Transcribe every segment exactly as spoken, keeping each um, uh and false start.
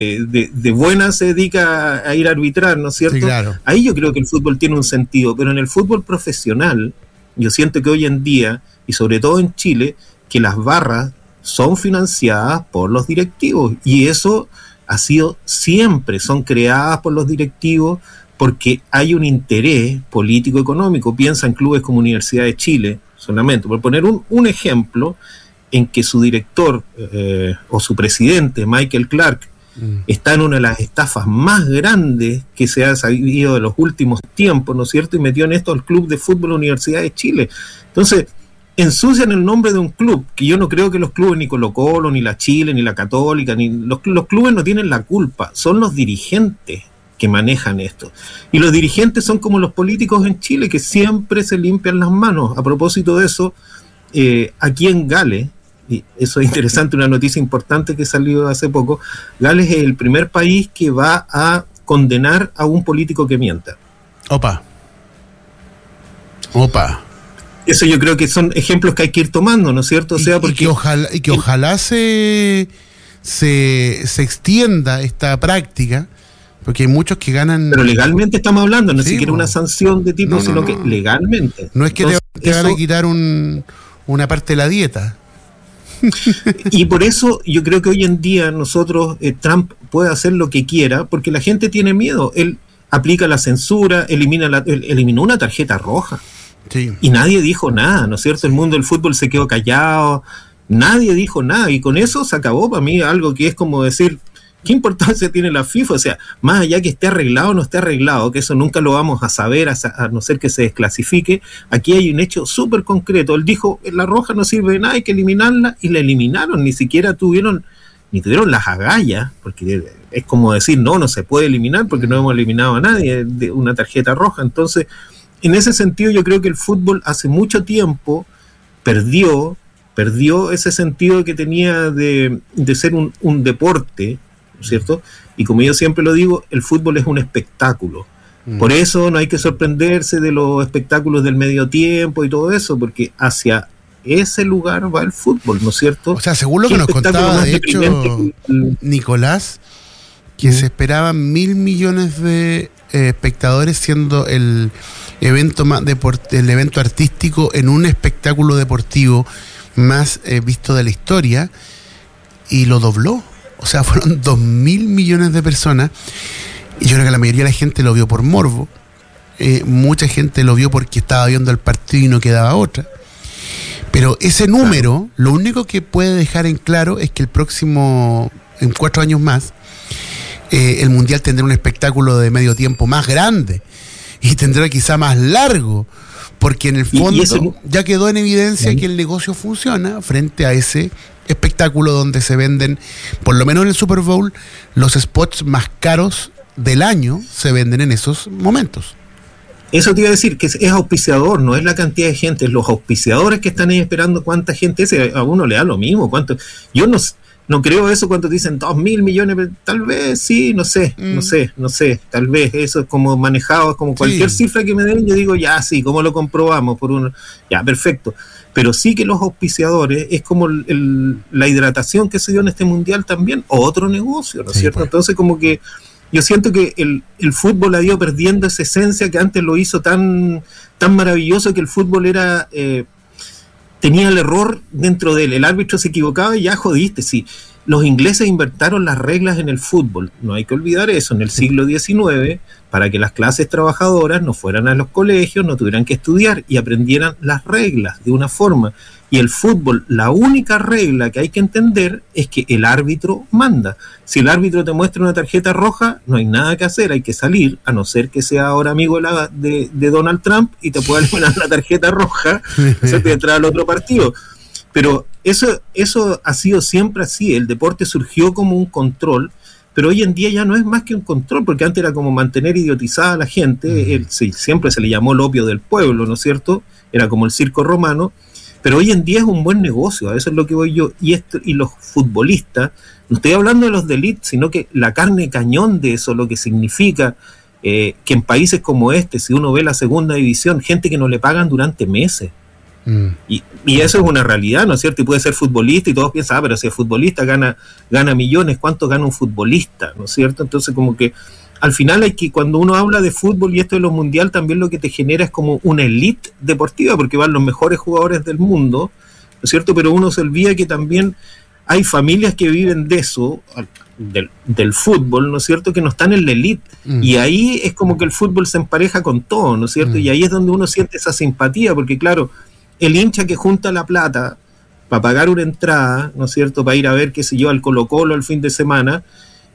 de, de buena se dedica a ir a arbitrar, ¿no es cierto? Sí, claro. Ahí yo creo que el fútbol tiene un sentido, pero en el fútbol profesional, yo siento que hoy en día, y sobre todo en Chile, que las barras son financiadas por los directivos, y eso ha sido siempre, son creadas por los directivos porque hay un interés político-económico. Piensa en clubes como Universidad de Chile, solamente, por poner un, un ejemplo, en que su director eh, o su presidente, Michael Clark, mm. está en una de las estafas más grandes que se ha sabido de los últimos tiempos, ¿no es cierto? Y metió en esto al Club de Fútbol Universidad de Chile. Entonces, ensucian el nombre de un club, que yo no creo que los clubes, ni Colo Colo, ni la Chile, ni la Católica, ni los, los clubes no tienen la culpa, son los dirigentes que manejan esto. Y los dirigentes son como los políticos en Chile, que siempre se limpian las manos. A propósito de eso, eh, aquí en Gales, y eso es interesante, una noticia importante que salió hace poco, Gales es el primer país que va a condenar a un político que mienta. Opa. Opa. Eso yo creo que son ejemplos que hay que ir tomando, ¿no es cierto? O sea, y, porque y que ojalá, y que ojalá se, se, se extienda esta práctica, porque hay muchos que ganan... Pero legalmente estamos hablando, no es sí, siquiera bueno. una sanción de tipo, no, no, sino no. que legalmente. No es que Entonces, te, te eso... van a quitar un, una parte de la dieta. Y por eso yo creo que hoy en día nosotros, eh, Trump puede hacer lo que quiera, porque la gente tiene miedo. Él aplica la censura, elimina la, él eliminó una tarjeta roja. Sí. Y nadie dijo nada, ¿no es cierto? El mundo del fútbol se quedó callado, nadie dijo nada, y con eso se acabó para mí algo que es como decir, ¿qué importancia tiene la FIFA? O sea, más allá que esté arreglado o no esté arreglado, que eso nunca lo vamos a saber a, a no ser que se desclasifique, aquí hay un hecho súper concreto. Él dijo, la roja no sirve de nada, hay que eliminarla, y la eliminaron, ni siquiera tuvieron, ni tuvieron las agallas, porque es como decir, no, no se puede eliminar porque no hemos eliminado a nadie de una tarjeta roja. Entonces, en ese sentido yo creo que el fútbol hace mucho tiempo perdió, perdió ese sentido que tenía de, de ser un, un deporte, ¿cierto? Y como yo siempre lo digo, el fútbol es un espectáculo. Mm. Por eso no hay que sorprenderse de los espectáculos del medio tiempo y todo eso, porque hacia ese lugar va el fútbol, ¿no es cierto? O sea, según lo que nos contaba, de hecho, que... Nicolás, que mm. se esperaban mil millones de eh, espectadores siendo el evento más deport- el evento artístico en un espectáculo deportivo más eh, visto de la historia, y lo dobló. O sea, fueron dos mil millones de personas, y yo creo que la mayoría de la gente lo vio por morbo, eh, mucha gente lo vio porque estaba viendo el partido y no quedaba otra. Pero ese número, lo único que puede dejar en claro es que el próximo, en cuatro años más, eh, el Mundial tendrá un espectáculo de medio tiempo más grande, y tendrá quizá más largo, porque en el fondo y, y ese... ya quedó en evidencia ¿sí? que el negocio funciona frente a ese espectáculo donde se venden, por lo menos en el Super Bowl, los spots más caros del año se venden en esos momentos. Eso te iba a decir, que es, es auspiciador, no es la cantidad de gente, es los auspiciadores que están ahí esperando cuánta gente es, a uno le da lo mismo, cuánto, yo no no creo eso cuando dicen dos mil millones, tal vez sí, no sé, mm. no sé, no sé, tal vez eso es como manejado, es como cualquier sí. cifra que me den, yo digo, ya sí, ¿cómo lo comprobamos? Por uno, ya, perfecto. Pero sí que los auspiciadores es como el, el, la hidratación que se dio en este mundial también, o otro negocio, ¿no es sí, cierto? Pues. Entonces como que yo siento que el, el fútbol ha ido perdiendo esa esencia que antes lo hizo tan, tan maravilloso, que el fútbol era... Eh, tenía el error dentro de él, el árbitro se equivocaba y ya jodiste, sí. Los ingleses inventaron las reglas en el fútbol, no hay que olvidar eso, en el siglo diecinueve, para que las clases trabajadoras no fueran a los colegios, no tuvieran que estudiar y aprendieran las reglas de una forma. Y el fútbol, la única regla que hay que entender es que el árbitro manda. Si el árbitro te muestra una tarjeta roja, no hay nada que hacer, hay que salir, a no ser que sea ahora amigo de, la, de, de Donald Trump y te pueda eliminar la tarjeta roja, eso te entra al otro partido. Pero eso, eso ha sido siempre así, el deporte surgió como un control, pero hoy en día ya no es más que un control, porque antes era como mantener idiotizada a la gente, uh-huh. el, sí, siempre se le llamó el opio del pueblo, ¿no es cierto? Era como el circo romano, pero hoy en día es un buen negocio, a eso es lo que voy yo, y, esto, y los futbolistas, no estoy hablando de los de elite, sino que la carne cañón de eso, lo que significa eh, que en países como este, si uno ve la segunda división, gente que no le pagan durante meses, Mm. Y, y eso es una realidad, ¿no es cierto? Y puede ser futbolista y todos piensan, ah, pero si es futbolista gana, gana millones, ¿cuánto gana un futbolista? ¿No es cierto? Entonces como que al final hay que, cuando uno habla de fútbol y esto de los mundial, también lo que te genera es como una elite deportiva, porque van los mejores jugadores del mundo, ¿no es cierto? Pero uno se olvida que también hay familias que viven de eso, del, del fútbol, ¿no es cierto?, que no están en la elite. Mm. Y ahí es como que el fútbol se empareja con todo, ¿no es cierto? Mm. Y ahí es donde uno siente esa simpatía, porque claro, el hincha que junta la plata para pagar una entrada, ¿no es cierto?, para ir a ver, qué sé yo, al Colo-Colo el fin de semana,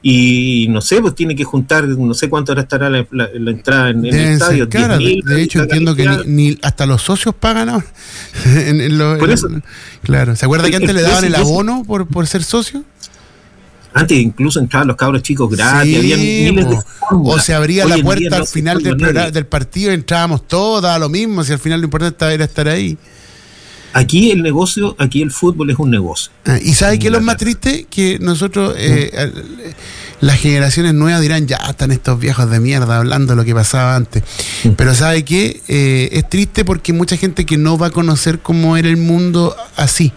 y no sé, pues tiene que juntar, no sé cuánto ahora estará la, la, la entrada en, en el estadio. Cara, de, de hecho entiendo que ni, ni hasta los socios pagan ahora. en, en lo, por eso. En, claro, ¿se acuerda que antes le daban el abono por, por ser socio? Antes incluso entraban los cabros chicos gratis, sí, había miles de fórmulas. O se abría Hoy la puerta al no final del, programa, del partido y entrábamos todos, daba lo mismo, si al final lo importante era estar ahí. Aquí el negocio, aquí el fútbol es un negocio. Ah, ¿y sabe qué es lo más triste? Que nosotros, eh, ¿Mm? las generaciones nuevas dirán, ya están estos viejos de mierda hablando de lo que pasaba antes. ¿Mm? Pero ¿sabe qué? Eh, es triste porque mucha gente que no va a conocer cómo era el mundo así.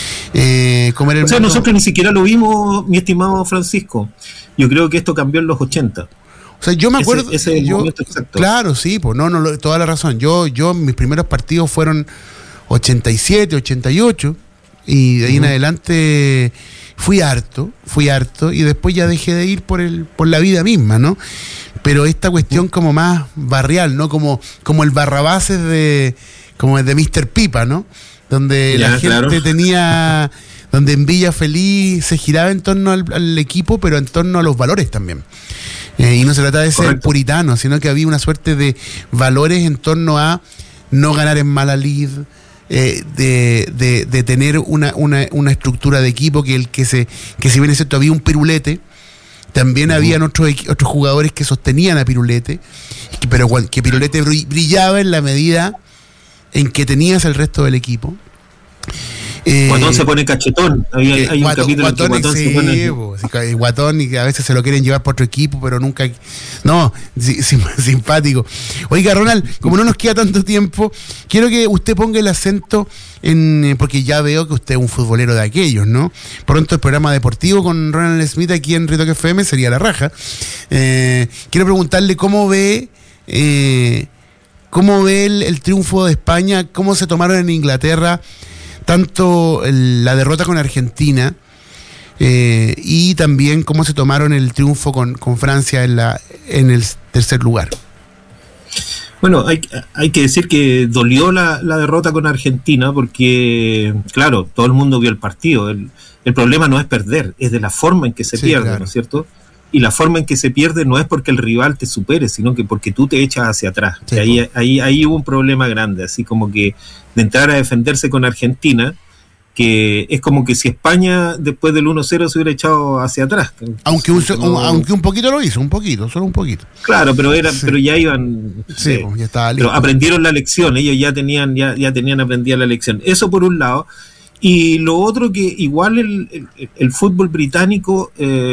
Eh, cómo era el o sea, mundo... nosotros ni siquiera lo vimos, mi estimado Francisco. Yo creo que esto cambió en los ochenta. O sea, yo me acuerdo... Ese, ese es el yo, momento exacto. Claro, sí, pues no, no, toda la razón. Yo, yo, mis primeros partidos fueron ochenta y siete, ochenta y ocho, y de ahí uh-huh. en adelante fui harto, fui harto, y después ya dejé de ir por el por la vida misma, ¿no? Pero esta cuestión uh-huh. como más barrial, ¿no? Como, como el Barrabases de, como el de míster Pipa, ¿no? Donde ya, la gente claro. tenía, donde en Villa Feliz se giraba en torno al, al equipo, pero en torno a los valores también. Eh, y no se trata de ser Correcto. puritano, sino que había una suerte de valores en torno a no ganar en mala lid, Eh, de, de, de tener una, una, una estructura de equipo que el que se que si bien es cierto había un Pirulete, también uh-huh. habían otros, otros jugadores que sostenían a Pirulete, que, pero que Pirulete brillaba en la medida en que tenías el resto del equipo. Eh, Guatón se pone cachetón. Hay, hay un Guatón, capítulo Guatón, en que Guatón sí, se pone... Bo, sí, Guatón, y a veces se lo quieren llevar por otro equipo, pero nunca... No, sí, sí, simpático. Oiga, Ronald, como no nos queda tanto tiempo, quiero que usted ponga el acento en... Porque ya veo que usted es un futbolero de aquellos, ¿no? Pronto el programa deportivo con Ronald Smith aquí en Ritoque F M sería la raja. Eh, quiero preguntarle cómo ve... Eh, cómo ve el, el triunfo de España, cómo se tomaron en Inglaterra tanto el, la derrota con Argentina eh, y también cómo se tomaron el triunfo con, con Francia en, la, en el tercer lugar. Bueno, hay, hay que decir que dolió la, la derrota con Argentina porque, claro, todo el mundo vio el partido. El, el problema no es perder, es de la forma en que se sí, pierde, claro. ¿no es cierto? Y la forma en que se pierde no es porque el rival te supere, sino que porque tú te echas hacia atrás. Sí, ahí, pues. ahí, ahí hubo un problema grande, así como que de entrar a defenderse con Argentina, que es como que si España después del uno cero se hubiera echado hacia atrás. Aunque un, como... aunque un poquito lo hizo, un poquito, solo un poquito. Claro, pero era, sí. pero ya iban... Sí, eh, pues ya estaba listo. Pero aprendieron la lección, ellos ya tenían, ya, ya tenían aprendida la lección. Eso por un lado. Y lo otro que igual el, el, el fútbol británico... Eh,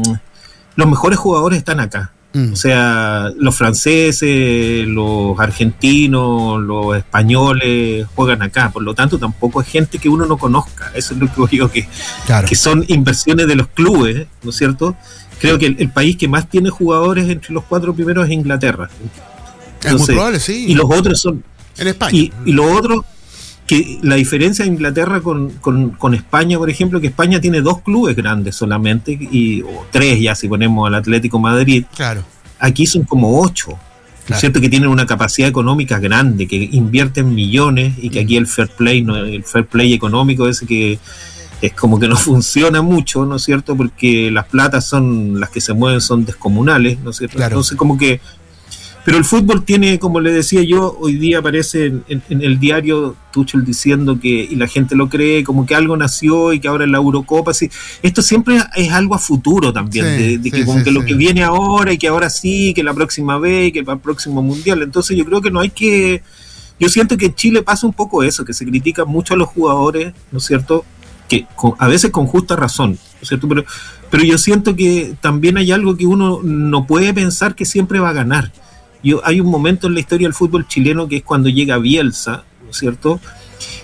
los mejores jugadores están acá. Mm. O sea, los franceses, los argentinos, los españoles juegan acá. Por lo tanto, tampoco es gente que uno no conozca. Eso es lo que digo, que, claro. que son inversiones de los clubes, ¿no es cierto? Creo que el, el país que más tiene jugadores entre los cuatro primeros es Inglaterra. Entonces, es muy probable, sí. Y los otros son... En España. Y, y los otros... que la diferencia de Inglaterra con, con, con España, por ejemplo, que España tiene dos clubes grandes solamente, y, o tres ya si ponemos al Atlético Madrid, claro. Aquí son como ocho, claro. Es cierto que tienen una capacidad económica grande, que invierten millones y que aquí el fair play, no, el fair play económico ese que es como que no funciona mucho, ¿no es cierto? Porque las platas son, las que se mueven son descomunales, ¿no es cierto? Claro. Entonces como que pero el fútbol tiene, como le decía yo, hoy día aparece en, en, en el diario Tuchel diciendo que, y la gente lo cree, como que algo nació y que ahora en la Eurocopa, sí. Esto siempre es algo a futuro también, sí, de, de sí, que como sí, que sí. lo que viene ahora y que ahora sí, que la próxima vez, y que para el próximo mundial. Entonces yo creo que no hay que, yo siento que en Chile pasa un poco eso, que se critica mucho a los jugadores, ¿no es cierto? Que con, a veces con justa razón, ¿no es cierto? Pero, pero yo siento que también hay algo que uno no puede pensar que siempre va a ganar. Yo, hay un momento en la historia del fútbol chileno que es cuando llega Bielsa, ¿no es cierto?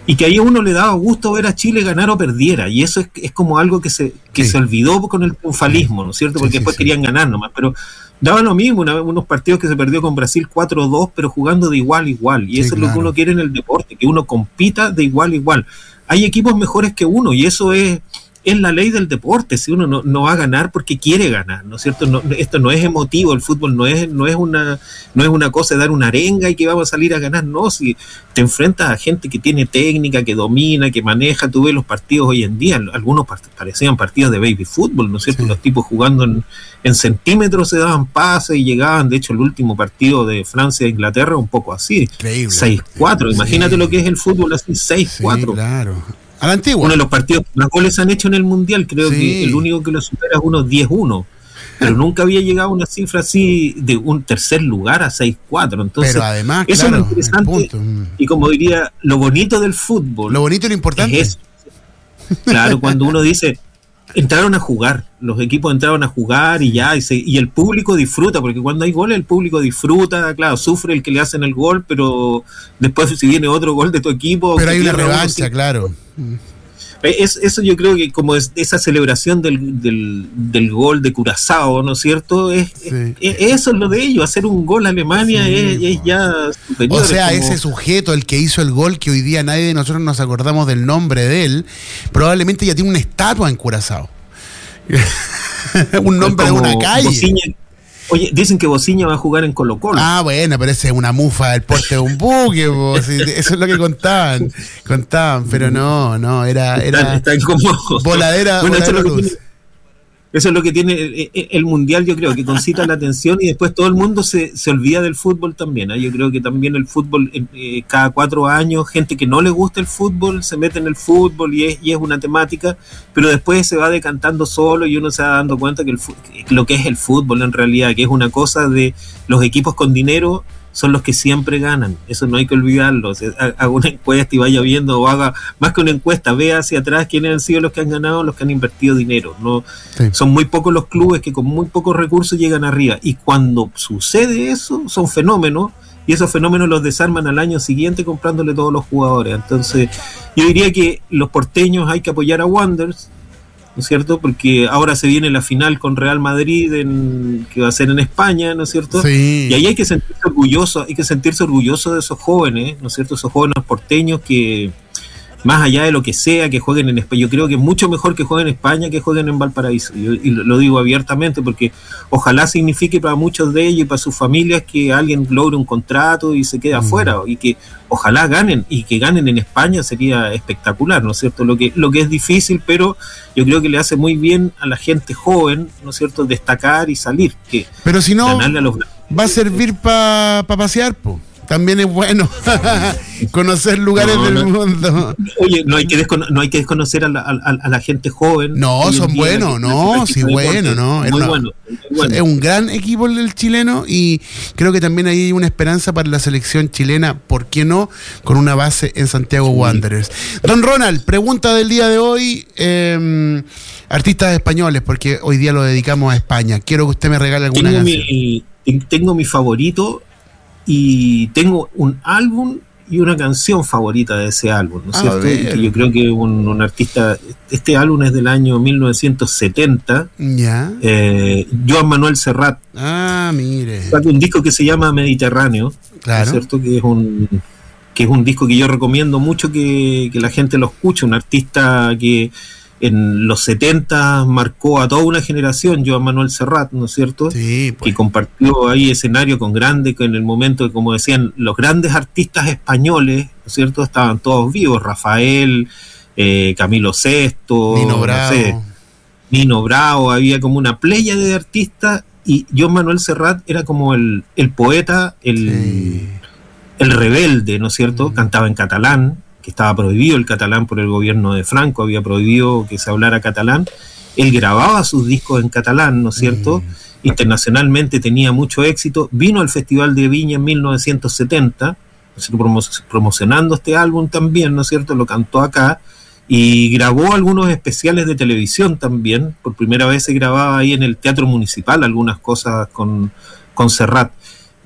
y que ahí a uno le daba gusto ver a Chile ganar o perdiera, y eso es, es como algo que se que sí. se olvidó con el triunfalismo, ¿no es cierto? Porque sí, sí, después sí. querían ganar nomás, pero daba lo mismo, una, unos partidos que se perdió con Brasil cuatro dos, pero jugando de igual a igual, y sí, eso claro. es lo que uno quiere en el deporte, que uno compita de igual a igual. Hay equipos mejores que uno, y eso es es la ley del deporte. Si uno no, no va a ganar porque quiere ganar, ¿no es cierto? No, esto no es emotivo, el fútbol no es, no es una, no es una cosa de dar una arenga y que vamos a salir a ganar, no, si te enfrentas a gente que tiene técnica, que domina, que maneja, tú ves los partidos hoy en día, algunos part- parecían partidos de baby fútbol, ¿no es cierto? Sí. Los tipos jugando en, en centímetros se daban pases y llegaban, de hecho el último partido de Francia e Inglaterra un poco así, increíble. seis cuatro, imagínate sí. lo que es el fútbol así, seis cuatro. Sí, claro. A la antigua. Uno de los partidos que más goles han hecho en el Mundial, creo sí. que el único que lo supera es unos diez uno. Pero nunca había llegado a una cifra así de un tercer lugar a seis cuatro. Entonces, pero además, eso claro, es lo interesante. Y como diría, lo bonito del fútbol. Lo bonito y lo importante. Es eso. Claro, cuando uno dice, entraron a jugar, los equipos entraron a jugar y ya, y, se, y el público disfruta, porque cuando hay goles el público disfruta, claro, sufre el que le hacen el gol, pero después si viene otro gol de tu equipo... Pero hay una revancha, uno, claro. Es, eso yo creo que como es esa celebración del, del, del gol de Curazao, ¿no es cierto? Es, sí. es, eso es lo de ellos, hacer un gol a Alemania sí, es, es ya superior. O sea, como... ese sujeto, el que hizo el gol, que hoy día nadie de nosotros nos acordamos del nombre de él, probablemente ya tiene una estatua en Curazao. Un nombre de una calle. Bociña. Oye, dicen que Bociña va a jugar en Colo-Colo. Ah, bueno, pero esa es una mufa del porte de un buque, vos, eso es lo que contaban, contaban, pero no, no, era, era está, está como... voladera, bueno, voladera eso, es luz. tiene, eso es lo que tiene el, el Mundial, yo creo, que concita la atención y después todo el mundo se, se olvida del fútbol también, ¿eh? Yo creo que también el fútbol, eh, cada cuatro años, gente que no le gusta el fútbol se mete en el fútbol y es, y es una temática, pero después se va decantando solo y uno se va dando cuenta que, el, que lo que es el fútbol en realidad, que es una cosa de los equipos con dinero, son los que siempre ganan, eso no hay que olvidarlo. O sea, haga una encuesta y vaya viendo, o haga más que una encuesta, vea hacia atrás quiénes han sido los que han ganado, los que han invertido dinero. No, sí. Son muy pocos los clubes que con muy pocos recursos llegan arriba, y cuando sucede eso, son fenómenos, y esos fenómenos los desarman al año siguiente comprándole todos los jugadores. Entonces yo diría que los porteños hay que apoyar a Wanderers, ¿no es cierto? Porque ahora se viene la final con Real Madrid, en, que va a ser en España, ¿no es cierto? Sí. Y ahí hay que sentirse orgulloso, hay que sentirse orgulloso de esos jóvenes, ¿no es cierto? Esos jóvenes porteños que, más allá de lo que sea, que jueguen en España, yo creo que es mucho mejor que jueguen en España que jueguen en Valparaíso, yo, y lo digo abiertamente, porque ojalá signifique para muchos de ellos y para sus familias que alguien logre un contrato y se quede mm. afuera, y que ojalá ganen, y que ganen en España sería espectacular, ¿no es cierto? Lo que, lo que es difícil, pero yo creo que le hace muy bien a la gente joven, ¿no es cierto?, destacar y salir. Que pero si no, a los... va a servir para pa pasear, po. También es bueno conocer lugares no, no, del mundo. Oye, no hay que descono- no hay que desconocer a la, a, a la gente joven. No, son buenos, no, sí, bueno, no. Es, muy una, bueno, muy bueno. Es un gran equipo el chileno, y creo que también hay una esperanza para la selección chilena, ¿por qué no? Con una base en Santiago sí. Wanderers. Don Ronald, pregunta del día de hoy, eh, artistas españoles, porque hoy día lo dedicamos a España. Quiero que usted me regale alguna tengo canción. Mi, tengo mi favorito, y tengo un álbum y una canción favorita de ese álbum, ¿no es cierto? Que yo creo que un, un artista, este álbum es del año mil novecientos setenta, ya. Eh, Joan Manuel Serrat. Ah, mire. Un disco que se llama Mediterráneo, claro. ¿no es cierto? Que es un que es un disco que yo recomiendo mucho que, que la gente lo escuche, un artista que en los setenta marcó a toda una generación, Joan Manuel Serrat, ¿no es cierto? Sí, pues. Que compartió ahí escenario con grandes, en el momento, como decían, los grandes artistas españoles, ¿no es cierto? Estaban todos vivos, Rafael, eh, Camilo Sesto, Nino Bravo. No sé, Nino Bravo, había como una pléyade de artistas, y Joan Manuel Serrat era como el, el poeta, el, sí. el rebelde, ¿no es cierto? Mm. Cantaba en catalán, que estaba prohibido el catalán por el gobierno de Franco, había prohibido que se hablara catalán. Él grababa sus discos en catalán, ¿no es cierto? Mm. Internacionalmente tenía mucho éxito. Vino al Festival de Viña en mil novecientos setenta, ¿no es cierto?, promo- promocionando este álbum también, ¿no es cierto? Lo cantó acá y grabó algunos especiales de televisión también. Por primera vez se grababa ahí en el Teatro Municipal algunas cosas con, con Serrat.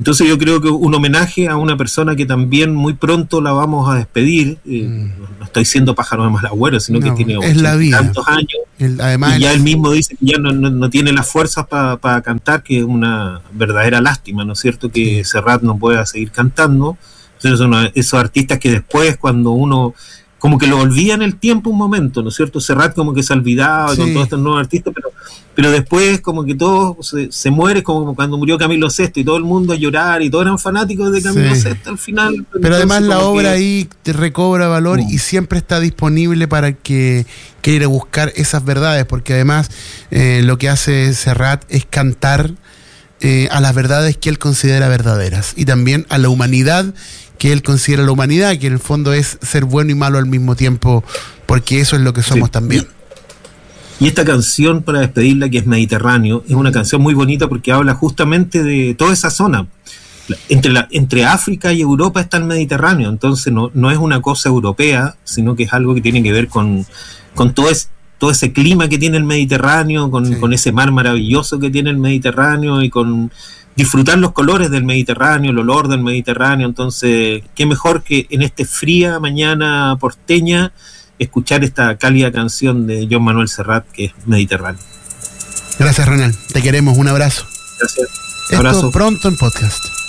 Entonces yo creo que un homenaje a una persona que también muy pronto la vamos a despedir, eh, mm. no estoy siendo pájaro de mal agüero, sino no, que tiene tantos años, el, además y ya él mismo dice que ya no, no, no tiene las fuerzas para pa cantar, que es una verdadera lástima, ¿no es cierto?, que sí. Serrat no pueda seguir cantando. Entonces son esos artistas que después, cuando uno como que lo olvida en el tiempo un momento, ¿no es cierto? Serrat como que se olvidaba sí. con todos estos nuevos artistas, pero pero después como que todo se, se muere, como cuando murió Camilo Sesto y todo el mundo a llorar y todos eran fanáticos de Camilo sí. Sesto al final. Pero además la obra que... ahí te recobra valor mm. y siempre está disponible para el que quiera ir a buscar esas verdades, porque además eh, lo que hace Serrat es cantar eh, a las verdades que él considera verdaderas y también a la humanidad que él considera la humanidad, que en el fondo es ser bueno y malo al mismo tiempo, porque eso es lo que somos sí. también. Y esta canción, para despedirla, que es Mediterráneo, es una canción muy bonita porque habla justamente de toda esa zona. Entre, la, entre África y Europa está el Mediterráneo, entonces no, no es una cosa europea, sino que es algo que tiene que ver con, con todo, es, todo ese clima que tiene el Mediterráneo, con, sí. con ese mar maravilloso que tiene el Mediterráneo y con disfrutar los colores del Mediterráneo, el olor del Mediterráneo. Entonces, qué mejor que en esta fría mañana porteña escuchar esta cálida canción de Joan Manuel Serrat, que es Mediterráneo. Gracias, Ronald. Te queremos. Un abrazo. Gracias. Esto abrazo. Pronto en podcast.